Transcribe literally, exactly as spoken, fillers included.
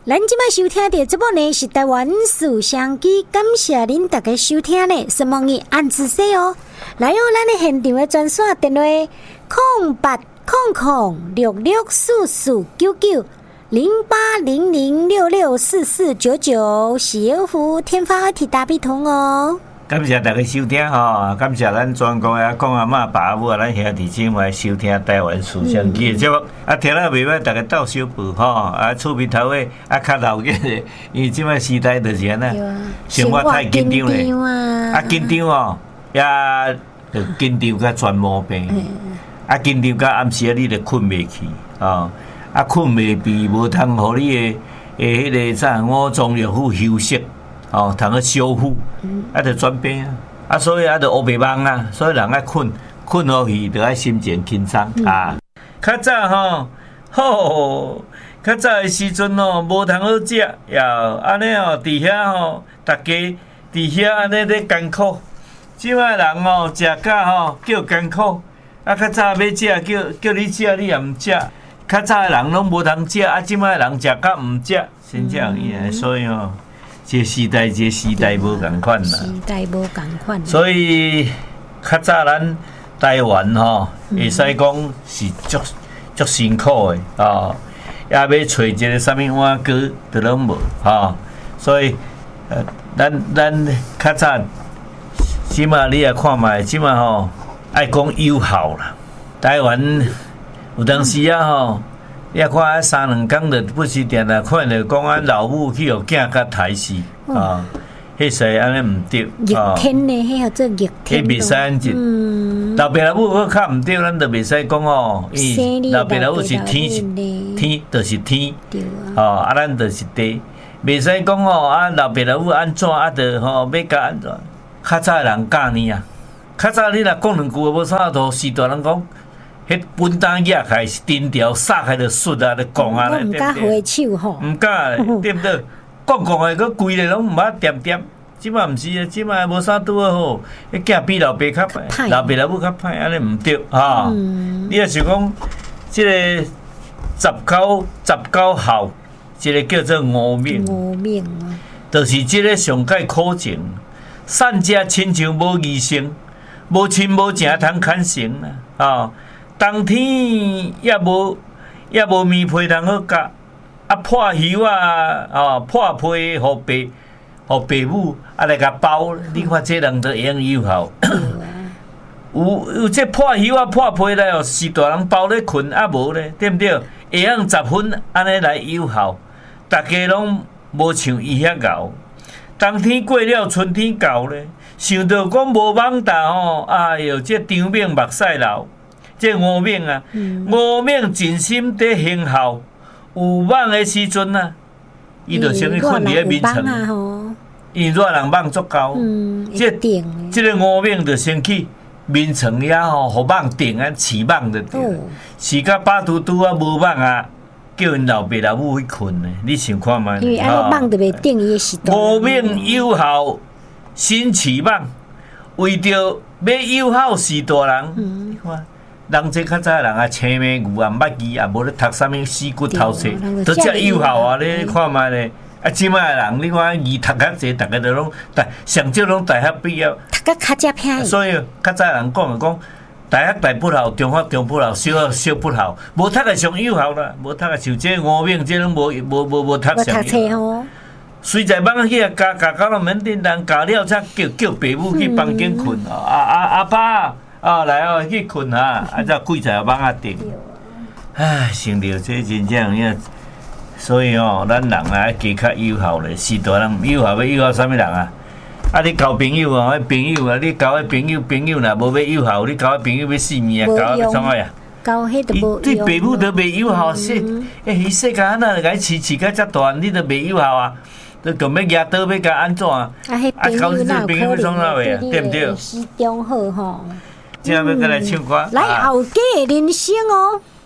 咱即摆收听的节目呢是台湾思想机，感谢恁大家收听呢，希望你按姿势哦。来哦，咱的现场的专线电话：空八空空六六四四九九零八零零六六四四九九，幸福天发铁大比通哦。 感谢大家收听吼，感谢咱全国啊讲阿嬷爸母啊，咱兄弟姊妹收听台湾思想机的节目。啊，听了袂歹，大家斗小步吼，啊，厝边头诶啊较闹热的，因为即摆时代就是安尼，生活太紧张咧，啊紧张哦，也着紧张甲全毛病，啊紧张甲暗时啊你着困袂去，哦，啊困袂闭，无通互你诶诶迄个啥五脏六腑休息。哦，通去修复，啊，着转变啊，啊，所以啊，着黑白梦啊，所以人爱困，困好去，着爱心情轻松啊。较早吼，吼，较早诶时阵吼，无通好食，呀，安尼哦，伫遐吼，大家伫遐安尼咧艰苦。即摆人哦，食甲吼叫艰苦，啊，较早要食叫叫你食，你也毋食。较早诶人拢无通食，啊，即摆人食甲毋食，真正伊，所以哦。这时代，这时代无共款啦。 时代无共款。 所以较早咱台湾吼，会使讲是足足辛苦的哦，也要找一个啥物碗糕，都拢无吼。所以呃，咱咱较早，即马你也看卖，即马吼爱讲友好啦。台湾有当时啊吼。也看啊，三两工就不时定啊，看着讲啊，老母去互囝甲刣死啊，迄世安尼毋对啊。逆天呢，迄叫做逆天。 迄袂使安怎？老爸老母佫较毋对，咱就袂使讲哦。伊老爸老母是天是天，就是天。哦，啊，咱就是地，袂使讲哦。啊，老爸老母安怎啊？着吼要甲安怎？较早人教呢啊，较早你若讲两句无啥度，时大人讲。迄本当野开是藤条撒开就摔啊！咧讲啊， 咧，毋敢挥手吼， 毋敢，对不对？讲讲诶，佫规个拢毋捌点点。即摆毋是啊，即摆无啥拄好。迄囝比老爸较歹，老爸老母较歹，安尼毋对哈。你若想讲，即个十九十九孝，即个叫做五命。 五命啊， 就是即个上界苦情，善者亲像无义生，无亲无情通砍成啦，啊！冬天也无也无棉被通好夹，啊破袖啊，哦破被互爸互爸母啊来甲包，你看这人都会用友好。有有这破袖啊破被来哦，是大人包咧困啊无咧，对不对？会用十分安尼来友好，大家拢无像伊遐熬。冬天过了，春天到咧，想到讲无网大吼，哎哟，这张面目屎流。这五命啊，嗯、五命尽心伫行孝，有网的时阵啊，伊就先去困伫咧眠床。伊热人网足够，嗯、这这个五命就先去眠床遐吼，互网顶啊，饲网就对了。饲甲饱嘟嘟啊，无网啊，叫因老爸老母去困呢。你想看觅？ 因为安尼网就袂顶伊的时段。 五命友好，先饲网，为着要友好是大人，嗯、你看。人这较早人啊，青面牛啊，捌字也无咧读啥物死骨头册，都遮友好啊！你看觅咧，啊，即摆人你看字读较济，大家都拢大上少拢大学毕业， 读甲较遮偏。 所以较早人讲就讲，大学大不好，中学中不好，小学小不好，无读个上友好啦，无读个像这五命这拢无无无无读上友好。随在网去啊，教教到了门顶人教了，才叫叫爸母去房间困哦，啊啊阿爸。哦，来哦，去困啊！啊，才跪在网啊顶。唉，想到这真正样，所以哦，咱人啊加较友好咧。是大人友好要友好啥物人啊？啊，你交朋友啊，朋友啊，你交个朋友朋友若无要友好，你交个朋友要死命啊，交要创啥呀？ 交迄都无用。 对爸母都袂友好，说诶，伊世界安那甲伊饲饲甲遮大，你都袂友好啊？都讲要举刀要甲安怎啊？ 啊，迄朋友哪可能对不对？ 始终好吼。 今仔要再来唱歌， 来后家的人生哦。